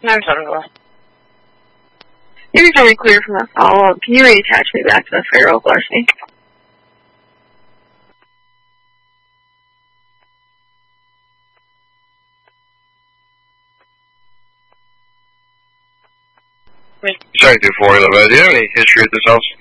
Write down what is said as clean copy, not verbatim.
No, totally. You're totally clear from that follow-up. Can you reattach me back to the feral larceny? Sorry, 240, do you have any history at this house?